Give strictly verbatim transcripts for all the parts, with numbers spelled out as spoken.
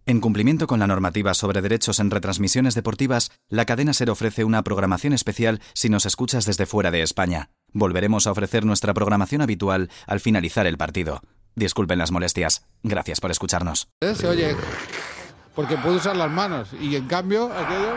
En cumplimiento con la normativa sobre derechos en retransmisiones deportivas, la cadena SER ofrece una programación especial si nos escuchas desde fuera de España. Volveremos a ofrecer nuestra programación habitual al finalizar el partido. Disculpen las molestias. Gracias por escucharnos. Se oye, porque puedo usar las manos y en cambio aquello...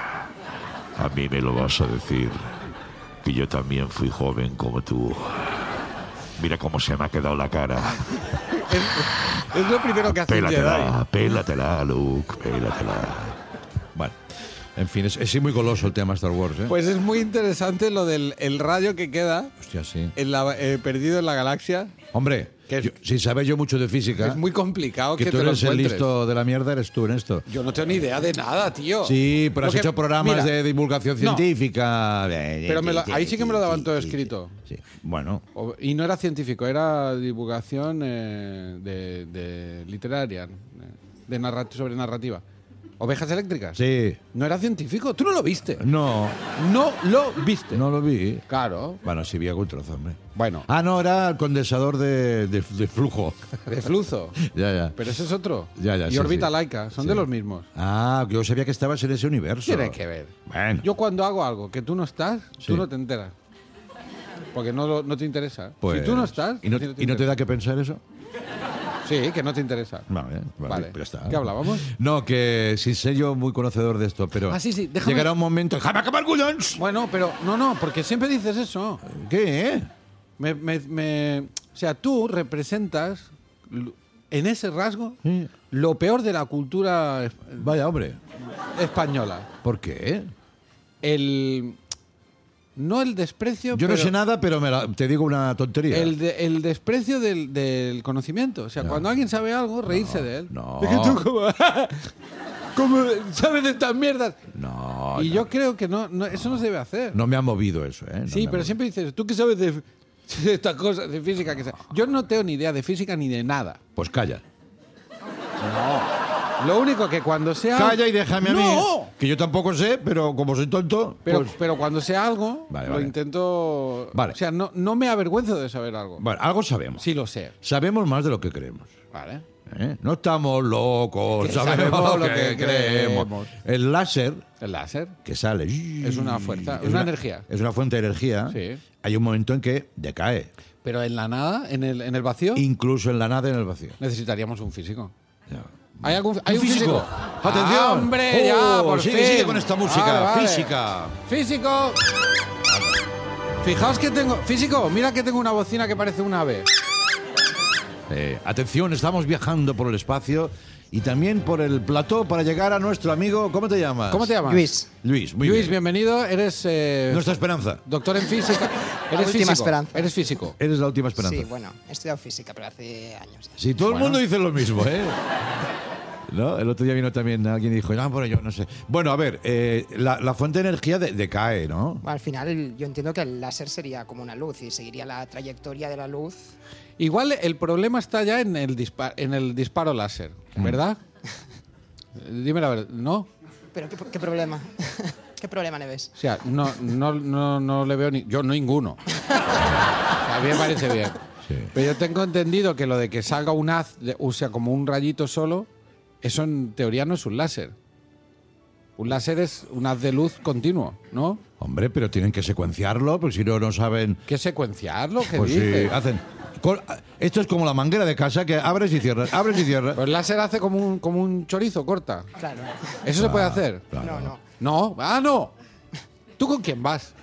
A mí me lo vas a decir, que yo también fui joven como tú. Mira cómo se me ha quedado la cara. Es, es lo primero que hace Pélatela, Jedi. pélatela, Luke, pélatela. Bueno, en fin, es, es muy goloso el tema Star Wars, ¿eh? Pues es muy interesante lo del el rayo que queda Hostia, sí. en la, eh, perdido en la galaxia. Hombre, Que es- yo- sin saber yo mucho de física, Es muy complicado que que, tú te lo eres el encuentres. listo de la mierda, eres tú en esto. Yo no tengo ni idea de nada, tío. Sí, pero Lo has que- hecho programas mira, de divulgación no. científica. Pero me lo- ahí sí que me lo daban todo escrito. Sí, bueno. O- Y no era científico, era divulgación eh, de, de literaria, de narrat- sobre narrativa. Ovejas eléctricas. Sí. No era científico, tú no lo viste. No, No lo viste. no lo vi. Claro. Bueno, sí vi algún trozo, hombre. Bueno, Ah, no, era el condensador de, de- de flujo. de flujo. Ya, ya. Pero ese es otro. Ya, ya, y sí, órbita sí. laica, son Sí. de los mismos. Ah, que yo sabía que estabas en ese universo. Tiene que ver. Bueno. Yo cuando hago algo que tú no estás, Sí. tú no te enteras. Porque no, lo- no te interesa. Pues- si tú no estás... ¿Y no, a ti y no te interesa. da que pensar eso? Sí, que no te interesa. Vale, vale, Vale. pues ya está. ¿Qué hablábamos? No, que sin ser yo muy conocedor de esto, pero Ah, sí, sí, déjame- llegará un momento... ¡Déjame acabar, collons! Bueno, pero no, no, porque siempre dices eso. ¿Qué? Me, me- me- o sea, tú representas l- en ese rasgo Sí. lo peor de la cultura es- Vaya, hombre. española. ¿Por qué? El... No el desprecio, Yo no pero sé nada, pero me la- te digo una tontería. el, de- el desprecio del, del conocimiento. O sea, No. cuando alguien sabe algo, reírse de él. no. Es que tú como... como sabes de estas mierdas. No, y no, yo creo que no, no, eso no se debe hacer. no me ha movido eso, ¿eh? No sí, me ha pero movido. siempre dices, ¿tú qué sabes de, de estas cosas, de física? Que sea? Yo no tengo ni idea de física ni de nada. Pues calla. Lo único que cuando sea... Calla y déjame a mí. ¡No! Que yo tampoco sé, pero como soy tonto, Pero, pues... pero cuando sea algo, Vale, lo vale. intento... Vale. O sea, no, no me avergüenzo de saber algo. Bueno, algo sabemos. Sí lo sé. Sabemos más de lo que creemos. Vale. ¿eh? No estamos locos, Que sabemos, sabemos lo lo que, que creemos. creemos. El láser El láser. que sale... Es una fuerza, una energía. Es una fuente de energía. Sí. Hay un momento en que decae. Pero en la nada, en el, en el vacío, Incluso en la nada y en el vacío. necesitaríamos un físico. Ya. ¿Hay algún hay ¿Un un físico? físico? ¡Atención! ¡Ah, hombre, ya, Oh, por sigue, fin! sigue con esta música. Vale, vale. Física. ¡Físico! Fijaos que tengo... Físico, mira que tengo una bocina que parece un ave. Eh, atención, estamos viajando por el espacio y también por el plató para llegar a nuestro amigo... ¿Cómo te llamas? ¿Cómo te llamas? Luis. Luis, muy Luis, bien. bienvenido. Eres eh, Nuestra esperanza. doctor en física. La Eres última físico. esperanza. Eres físico. Eres la última esperanza. Sí, bueno, he estudiado física, pero hace años. ya. Sí, todo Bueno. el mundo dice lo mismo, ¿eh? ¿No? El otro día vino también alguien y dijo, no, pero yo no sé. Bueno, a ver, eh, la, la fuente de energía de- decae, ¿no? Bueno, al final yo entiendo que el láser sería como una luz y seguiría la trayectoria de la luz. Igual el problema está ya en el, dispa- en el disparo láser, ¿verdad? Eh, Dime la verdad, ¿no? Pero ¿qué, qué problema? ¿Qué problema le ves? O sea, no, no, no, no le veo ni... Yo ninguno. O sea, a mí me parece bien. Sí. Pero yo tengo entendido que lo de que salga un haz, de- o sea, como un rayito solo, eso en teoría no es un láser. Un láser es un haz de luz continuo, ¿no? Hombre, pero tienen que secuenciarlo, porque si no, no saben... ¿Qué secuenciarlo? ¿Qué Pues sí, dices? hacen... con- Esto es como la manguera de casa que abres y cierras, abres y cierras. Pues el láser hace como un, como un chorizo, corta. Claro. ¿Eso se puede hacer? Claro. No, no. No, ah, no. ¿Tú con quién vas?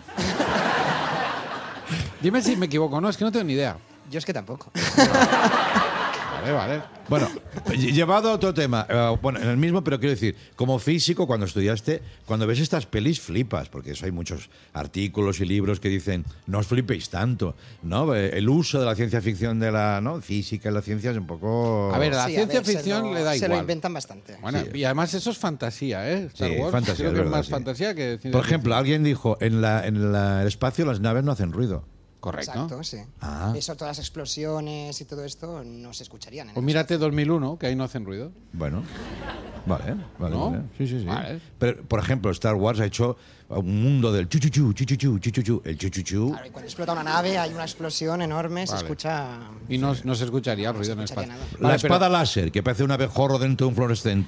Dime si me equivoco, no, es que no tengo ni idea. Yo es que tampoco. Vale, vale. Bueno, lle- llevado a otro tema, eh, bueno, en el mismo, pero quiero decir, como físico, cuando estudiaste, cuando ves estas pelis flipas, porque eso hay muchos artículos y libros que dicen, no os flipéis tanto, ¿no? Eh, El uso de la ciencia ficción de la ¿no? física y la ciencia es un poco... A ver, la Sí, ciencia ver, se ficción lo- le da Se igual. lo inventan bastante. Bueno, Sí. y además eso es fantasía, ¿eh? Star Sí, Wars fantasía, creo es que es verdad, más sí. fantasía que ciencia Por ejemplo, ficción. alguien dijo, en, la, en la- el espacio las naves no hacen ruido. Correcto. Exacto, sí. Ah. Eso, todas las explosiones y todo esto no se escucharían. En O el mírate dos mil uno, que ahí no hacen ruido. Bueno, vale, vale, ¿No? vale. Sí, sí, sí. Vale. Pero, por ejemplo, Star Wars ha hecho un mundo del chuchuchu, chuchuchu, chuchuchu. El chuchuchu... Claro, y cuando explota una nave hay una explosión enorme, se Vale. escucha... Y no, no se escucharía ruido se en el escucharía espacio. nada. La Vale, pero- espada láser, que parece un abejorro dentro de un fluorescente.